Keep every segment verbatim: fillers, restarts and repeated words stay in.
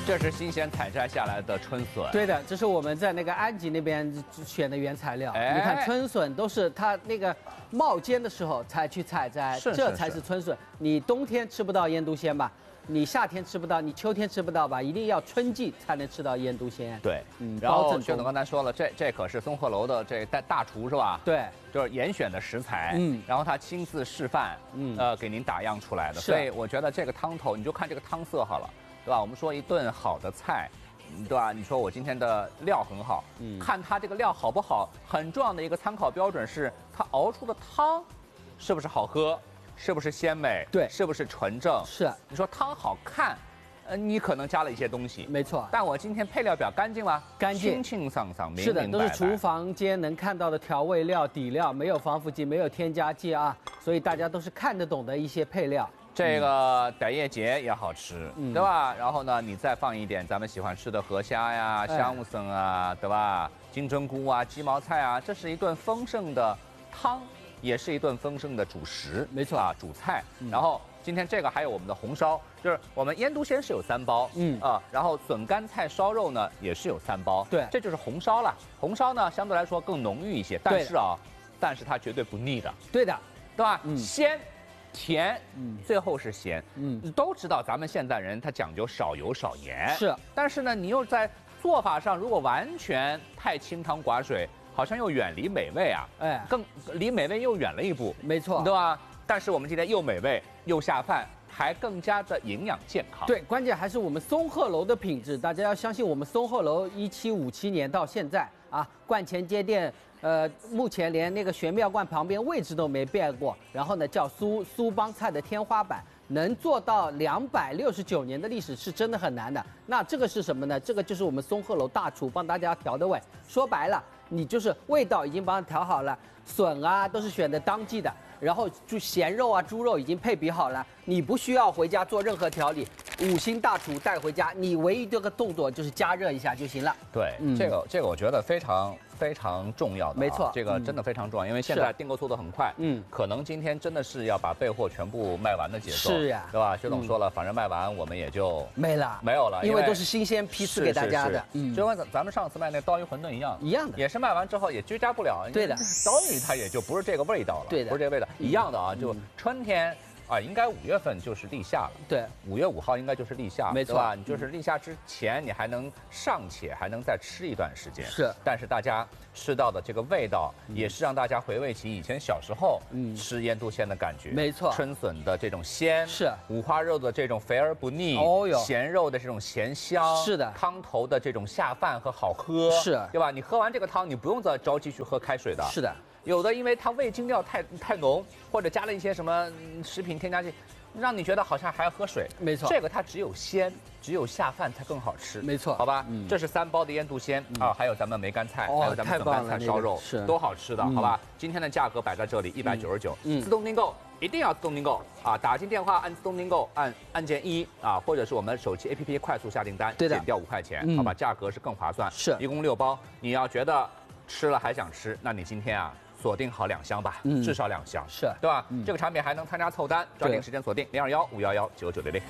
这是新鲜采摘下来的春笋。 对的，这是我们在那个安吉那边选的原材料。 哎、 你看春笋都是它那个冒尖的时候才去采摘， 是是这才是春笋。你冬天吃不到腌笃鲜吧？你夏天吃不到，你秋天吃不到吧？一定要春季才能吃到腌笃鲜。 对， 嗯， 然后保薛总刚才说了，这这可是松鹤楼的这大大厨是吧？ 对， 就是严选的食材， 嗯， 然后他亲自示范， 嗯， 呃，给您打样出来的。 是所以我觉得这个汤头，你就看这个汤色好了，对吧？我们说一顿好的菜，对吧？你说我今天的料很好，嗯，看它这个料好不好，很重要的一个参考标准是它熬出的汤是不是好喝，是不是鲜美， 对， 是不是纯正。 是， 你说汤好看。呃，你可能加了一些东西， 没错。 但我今天配料表干净吗？ 干净， 清清爽爽，明是的， 明白白。 都是厨房间能看到的调味料、底料，没有防腐剂，没有添加剂啊，所以大家都是看得懂的一些配料。 这个傣叶结也好吃， 嗯、 对吧？然后呢，你再放一点咱们喜欢吃的河虾呀、香木笋啊，对吧？金针菇啊、鸡毛菜啊，这是一顿丰盛的汤，也是一顿丰盛的主食， 没错啊，主菜。嗯、然后。今天这个还有我们的红烧，就是我们腌笃鲜是有三包，嗯啊，然后笋干菜烧肉呢也是有三包， 对， 这就是红烧了。红烧呢相对来说更浓郁一些，但是啊，但是它绝对不腻的， 对的， 对吧？嗯，鲜、甜，嗯，最后是咸，嗯，都知道咱们现代人他讲究少油少盐， 是， 但是呢，你又在做法上如果完全太清汤寡水，好像又远离美味啊，哎，更离美味又远了一步， 没错， 对吧？但是我们今天又美味又下饭，还更加的营养健康。 对，关键还是我们松鹤楼的品质，大家要相信我们松鹤楼一七五七年到现在啊，观前街店，呃，目前连那个玄妙观旁边位置都没变过。然后呢，叫苏苏帮菜的天花板，能做到两百六十九年的历史是真的很难的。那这个是什么呢？这个就是我们松鹤楼大厨帮大家调的味。说白了，你就是味道已经帮他调好了，笋啊都是选的当季的。然后就咸肉啊、猪肉已经配比好了，你不需要回家做任何调理，五星大厨带回家，你唯一这个动作就是加热一下就行了。 对，嗯、这个这个我觉得非常非常重要的、啊， 没错， 这个真的非常重要，因为现在订购速度很快，嗯，可能今天真的是要把备货全部卖完的节奏， 是呀， 对吧？薛总说了，嗯、反正卖完我们也就没了， 没有了， 因为都是新鲜批次给大家的， 嗯，就跟咱们上次卖那刀鱼馄饨一样， 一样的， 也是卖完之后也追加不了， 对的， 刀鱼它也就不是这个味道了， 对的， 不是这个味道。一样的啊，就春天啊，应该五月份就是立夏了。 对， 五月五号应该就是立夏， 没错， 对吧？你就是立夏之前，你还能尚且还能再吃一段时间。 是， 但是大家吃到的这个味道，也是让大家回味起以前小时候吃腌笃鲜的感觉。 没错， 春笋的这种鲜， 是五花肉的这种肥而不腻， 哦哟， 咸肉的这种咸香， 是的， 汤头的这种下饭和好喝， 是， 对吧？你喝完这个汤，你不用再着急去喝开水的。 是的。 有的因为它味精料太太浓，或者加了一些什么食品添加剂，让你觉得好像还要喝水。 没错， 这个它只有鲜，只有下饭才更好吃。 没错， 好吧，嗯、这是三包的腌笃鲜、嗯、啊，还有咱们梅干菜， 哦、 还有咱们笋干菜烧肉， 那个、是都好吃的，嗯、好吧？今天的价格摆在这里，一百九十九，自动订购。一定要自动订购啊！打进电话按自动订购，按按键一啊，或者是我们手机 A P P 快速下订单，减掉五块钱，嗯、好吧？价格是更划算。 是， 一共六包。你要觉得吃了还想吃，那你今天啊锁定好两箱吧，嗯、至少两箱， 是对吧？嗯、这个产品还能参加凑单，抓紧时间锁定零二幺五幺幺九九零零。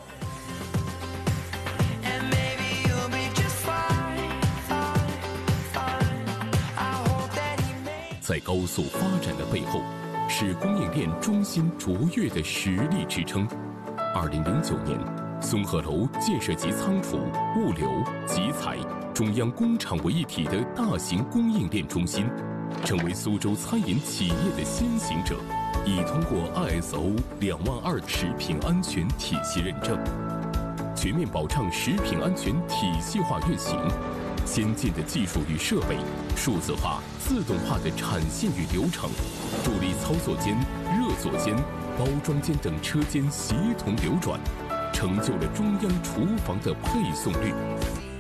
在高速发展的背后，是供应链中心卓越的实力支撑。二零零九年，松鹤楼建设集仓储、物流、集采、中央工厂为一体的大型供应链中心，成为苏州餐饮企业的先行者，已通过 I S O 两万二食品安全体系认证，全面保障食品安全体系化运行。先进的技术与设备，数字化、自动化的产线与流程，助力操作间、热作间、包装间等车间协同流转，成就了中央厨房的配送率、